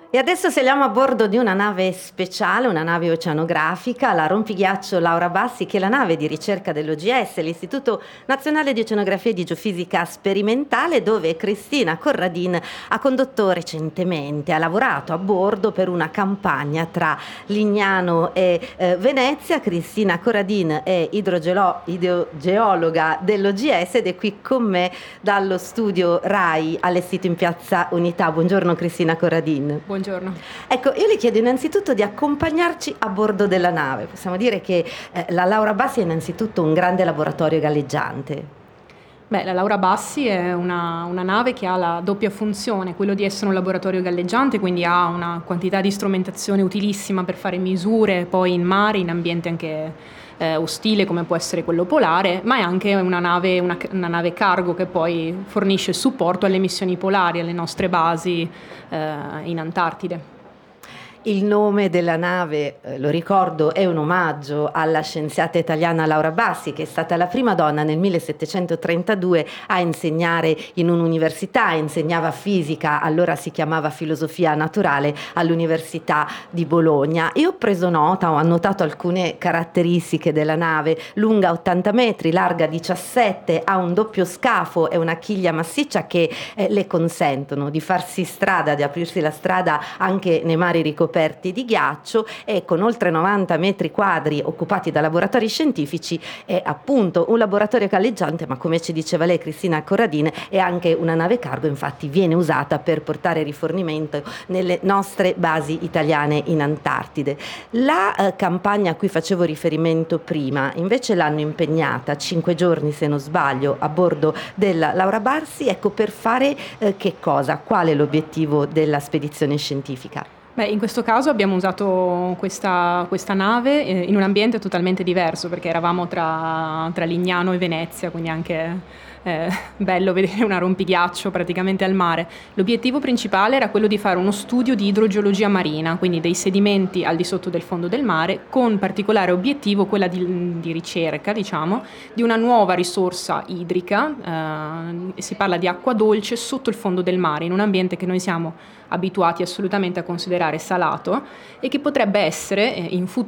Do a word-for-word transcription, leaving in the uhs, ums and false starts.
E adesso saliamo a bordo di una nave speciale, una nave oceanografica, la Rompighiaccio Laura Bassi, che è la nave di ricerca dell'O G S, l'Istituto Nazionale di Oceanografia e di Geofisica Sperimentale, dove Cristina Corradin ha condotto recentemente, ha lavorato a bordo per una campagna tra Lignano e eh, Venezia. Cristina Corradin è idrogelo- idrogeologa dell'O G S ed è qui con me dallo studio RAI allestito in Piazza Unità. Buongiorno Cristina Corradin. Buongiorno. Ecco, io le chiedo innanzitutto di accompagnarci a bordo della nave. Possiamo dire che eh, la Laura Bassi è innanzitutto un grande laboratorio galleggiante. Beh, la Laura Bassi è una, una nave che ha la doppia funzione, quello di essere un laboratorio galleggiante, quindi ha una quantità di strumentazione utilissima per fare misure poi in mare, in ambiente anche eh, ostile come può essere quello polare, ma è anche una nave, una, una nave cargo che poi fornisce supporto alle missioni polari, alle nostre basi eh, in Antartide. Il nome della nave, eh, lo ricordo, è un omaggio alla scienziata italiana Laura Bassi, che è stata la prima donna nel millesettecentotrentadue a insegnare in un'università, insegnava fisica, allora si chiamava filosofia naturale, all'Università di Bologna. E ho preso nota, ho annotato alcune caratteristiche della nave: lunga ottanta metri, larga diciassette, ha un doppio scafo e una chiglia massiccia che eh, le consentono di farsi strada, di aprirsi la strada anche nei mari ricoperti di ghiaccio, e con oltre novanta metri quadri occupati da laboratori scientifici è appunto un laboratorio galleggiante, ma come ci diceva lei Cristina Corradin è anche una nave cargo, infatti viene usata per portare rifornimento nelle nostre basi italiane in Antartide. La eh, campagna a cui facevo riferimento prima invece l'hanno impegnata cinque giorni, se non sbaglio, a bordo della Laura Bassi. Ecco, per fare eh, che cosa? Qual è l'obiettivo della spedizione scientifica? Beh, in questo caso abbiamo usato questa, questa nave eh, in un ambiente totalmente diverso, perché eravamo tra, tra Lignano e Venezia, quindi anche eh, bello vedere una rompighiaccio praticamente al mare. L'obiettivo principale era quello di fare uno studio di idrogeologia marina, quindi dei sedimenti al di sotto del fondo del mare, con particolare obiettivo quella di, di ricerca, diciamo, di una nuova risorsa idrica, eh, si parla di acqua dolce sotto il fondo del mare, in un ambiente che noi siamo abituati assolutamente a considerare salato e che potrebbe essere eh, in futuro